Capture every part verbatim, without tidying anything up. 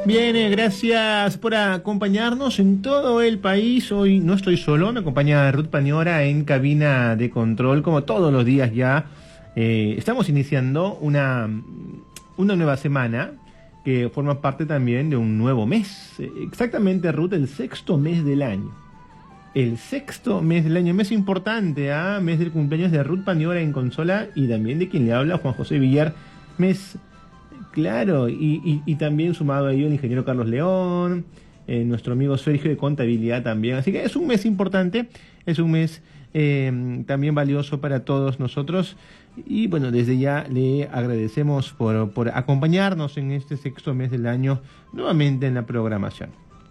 Bien, eh, gracias por acompañarnos en todo el país. Hoy no estoy solo, me acompaña Ruth Pañora en cabina de control, como todos los días ya. Eh, estamos iniciando una, una nueva semana que forma parte también de un nuevo mes. Eh, exactamente, Ruth, el sexto mes del año. El sexto mes del año, mes importante, ¿ah? Mes del cumpleaños de Ruth Pañora en consola y también de quien le habla, Juan José Villar. Mes, claro, y, y, y también sumado a ello el ingeniero Carlos León, eh, nuestro amigo Sergio de Contabilidad también. Así que es un mes importante, es un mes eh, también valioso para todos nosotros. Y bueno, desde ya le agradecemos por, por acompañarnos en este sexto mes del año nuevamente en la programación.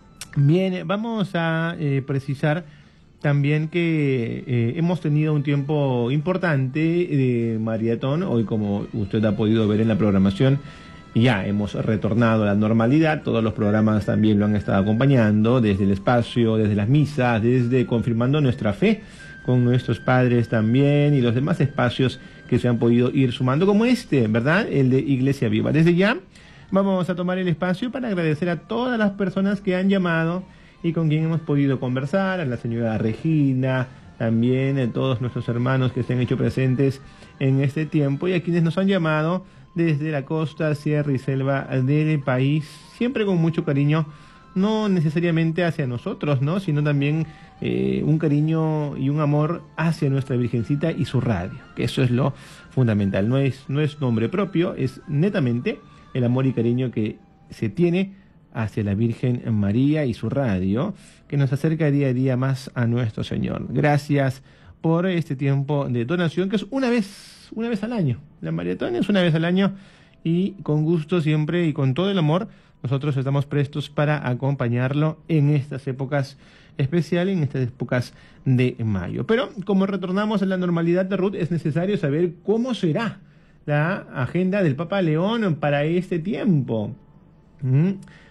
Bien, vamos a eh, precisar también que eh, hemos tenido un tiempo importante de maratón. Hoy, como usted ha podido ver en la programación, ya hemos retornado a la normalidad. Todos los programas también lo han estado acompañando, desde el espacio, desde las misas, desde confirmando nuestra fe con nuestros padres también y los demás espacios que se han podido ir sumando, como este, ¿verdad? El de Iglesia Viva. Desde ya vamos a tomar el espacio para agradecer a todas las personas que han llamado y con quien hemos podido conversar, a la señora Regina, también a todos nuestros hermanos que se han hecho presentes en este tiempo y a quienes nos han llamado desde la costa, sierra y selva del país, siempre con mucho cariño, no necesariamente hacia nosotros, ¿no? Sino también eh, un cariño y un amor hacia nuestra Virgencita y su radio, que eso es lo fundamental. No es, no es nombre propio, es netamente el amor y cariño que se tiene hacia la Virgen María y su radio, que nos acerca día a día más a nuestro Señor. Gracias por este tiempo de donación, que es una vez, una vez al año. La maratón es una vez al año y con gusto siempre y con todo el amor, nosotros estamos prestos para acompañarlo en estas épocas especiales, en estas épocas de mayo. Pero como retornamos a la normalidad de Ruth, es necesario saber cómo será la agenda del Papa León para este tiempo. ¿Mm?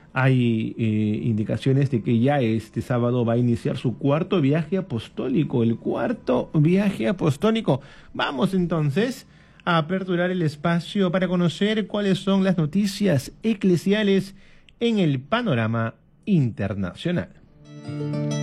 Hay eh, indicaciones de que ya este sábado va a iniciar su cuarto viaje apostólico, el cuarto viaje apostólico. Vamos entonces a aperturar el espacio para conocer cuáles son las noticias eclesiales en el panorama internacional.